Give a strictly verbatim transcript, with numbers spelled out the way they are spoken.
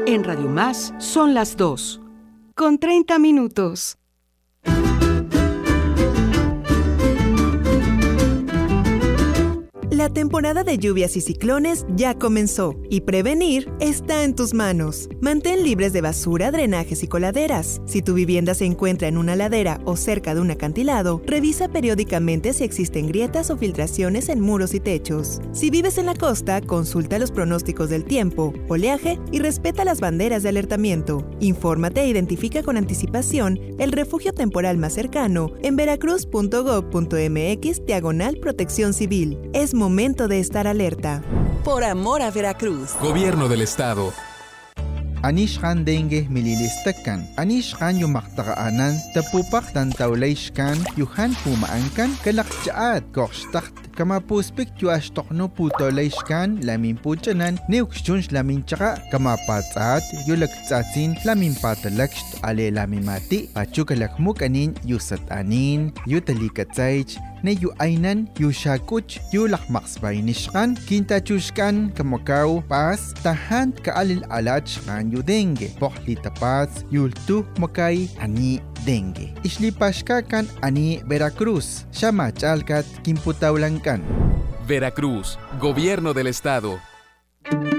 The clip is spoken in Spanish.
En Radio Más son las dos, con treinta minutos. La temporada de lluvias y ciclones ya comenzó y prevenir está en tus manos. Mantén libres de basura, drenajes y coladeras. Si tu vivienda se encuentra en una ladera o cerca de un acantilado, revisa periódicamente si existen grietas o filtraciones en muros y techos. Si vives en la costa, consulta los pronósticos del tiempo, oleaje y respeta las banderas de alertamiento. Infórmate e identifica con anticipación el refugio temporal más cercano en veracruz punto gob punto mx diagonal protección civil. Es momento de estar alerta. Por amor a Veracruz. Gobierno del Estado. Anishkan dengue mililistakan. Anishkan yumaktaanan tapupak tantawlayshkan yuhan pumaankan kalakchaat korshtakt kama puspik yuashtokno putolayshkan lamin puchanan neukshunsh lamin chaka kama patsaat yulaktsatsin lamin patalaksht ale lamimati pachukalakmukanin yusatanin yutalikatsaych ne yu ainan yu shakuch yu lakmaksbaynishkan kintachushkan kamakaw pas tahan kaalil alachkan yu dengue pohli tapas yultu makay ani dengue islipashkakan ani Veracruz shamachalkat kimputawlankan. Veracruz, Gobierno del Estado.